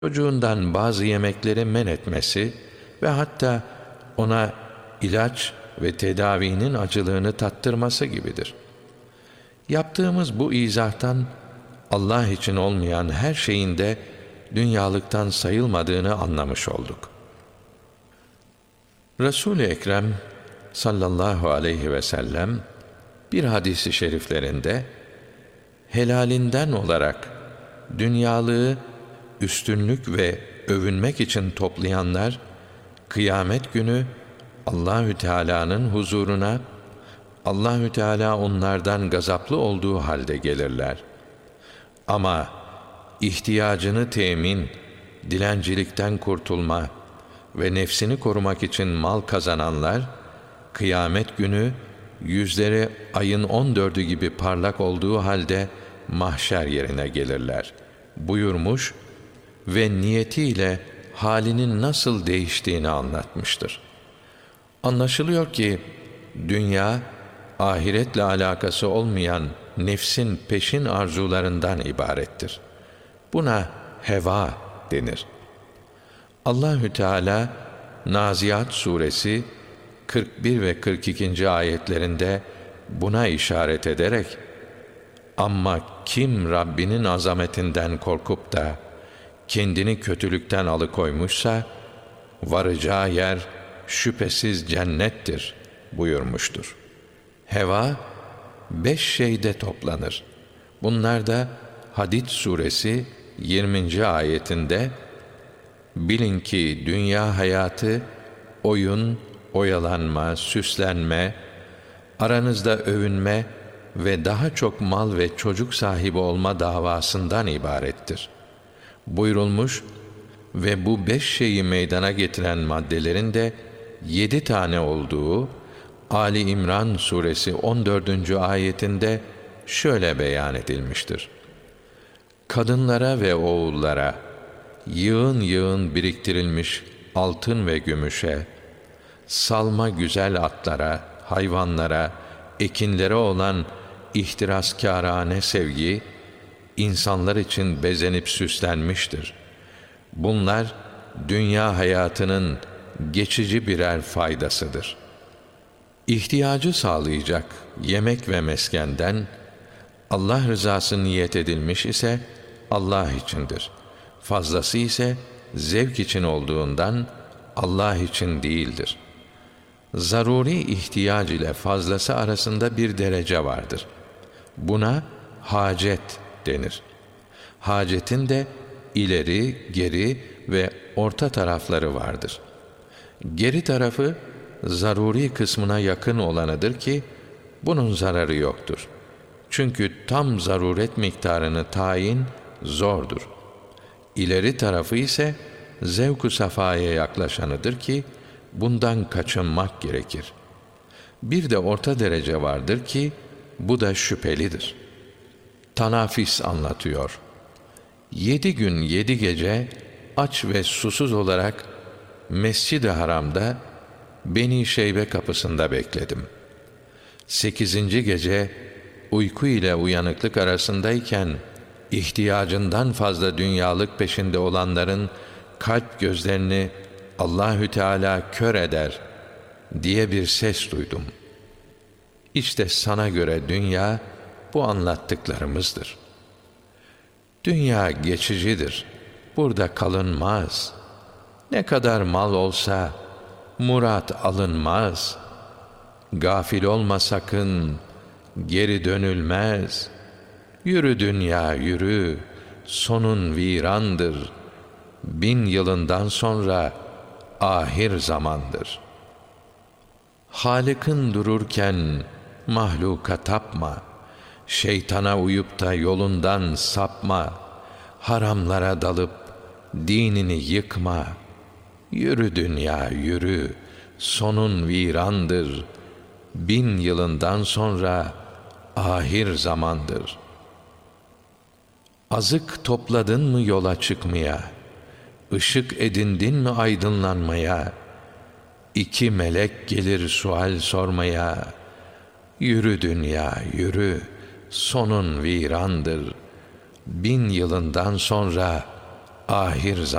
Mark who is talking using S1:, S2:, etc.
S1: çocuğundan bazı yemekleri men etmesi ve hatta ona ilaç ve tedavinin acılığını tattırması gibidir. Yaptığımız bu izahtan Allah için olmayan her şeyin de dünyalıktan sayılmadığını anlamış olduk. Resul-i Ekrem sallallahu aleyhi ve sellem bir hadis-i şeriflerinde helalinden olarak dünyalığı üstünlük ve övünmek için toplayanlar kıyamet günü Allahü Teala'nın huzuruna Allahü Teala onlardan gazaplı olduğu halde gelirler. Ama ihtiyacını temin, dilencilikten kurtulma ve nefsini korumak için mal kazananlar kıyamet günü yüzleri ayın 14'ü gibi parlak olduğu halde mahşer yerine gelirler buyurmuş ve niyetiyle halinin nasıl değiştiğini anlatmıştır. Anlaşılıyor ki dünya ahiretle alakası olmayan nefsin peşin arzularından ibarettir. Buna heva denir. Allahü Teala Naziat suresi 41 ve 42. ayetlerinde buna işaret ederek ama kim Rabbinin azametinden korkup da kendini kötülükten alıkoymuşsa varacağı yer şüphesiz cennettir buyurmuştur. Heva 5 şeyde toplanır. Bunlar da Hadid suresi 20. ayetinde bilin ki dünya hayatı oyun, oyalanma, süslenme, aranızda övünme ve daha çok mal ve çocuk sahibi olma davasından ibarettir buyurulmuş ve bu 5 şeyi meydana getiren maddelerin de 7 tane olduğu Ali İmran suresi 14. ayetinde şöyle beyan edilmiştir. Kadınlara ve oğullara yığın yığın biriktirilmiş altın ve gümüşe, salma güzel atlara, hayvanlara, ekinlere olan ihtiraskârane sevgi, insanlar için bezenip süslenmiştir. Bunlar dünya hayatının geçici birer faydasıdır. İhtiyacı sağlayacak yemek ve meskenden Allah rızası niyet edilmiş ise Allah içindir. Fazlası ise zevk için olduğundan Allah için değildir. Zaruri ihtiyac ile fazlası arasında bir derece vardır. Buna hacet denir. Hacetin de ileri, geri ve orta tarafları vardır. Geri tarafı zaruri kısmına yakın olanıdır ki bunun zararı yoktur. Çünkü tam zaruret miktarını tayin zordur. İleri tarafı ise zevk-u safaya yaklaşanıdır ki bundan kaçınmak gerekir. Bir de orta derece vardır ki bu da şüphelidir. Tanafis anlatıyor. 7 gün 7 gece aç ve susuz olarak Mescid-i Haram'da Beni Şeybe kapısında bekledim. 8. gece uyku ile uyanıklık arasındayken ihtiyacından fazla dünyalık peşinde olanların kalp gözlerini Allahü Teala kör eder diye bir ses duydum. İşte sana göre dünya bu anlattıklarımızdır. Dünya geçicidir. Burada kalınmaz. Ne kadar mal olsa murat alınmaz. Gafil olma sakın, geri dönülmez. Yürü dünya yürü, sonun virandır. 1000 yılından sonra ahir zamandır. Halık'ın dururken mahluka tapma. Şeytana uyup da yolundan sapma. Haramlara dalıp dinini yıkma. Yürü dünya yürü, sonun virandır. 1000 yılından sonra ahir zamandır. Azık topladın mı yola çıkmaya? Işık edindin mi aydınlanmaya? 2 melek gelir sual sormaya. Yürü dünya yürü, sonun virandır. 1000 yılından sonra ahir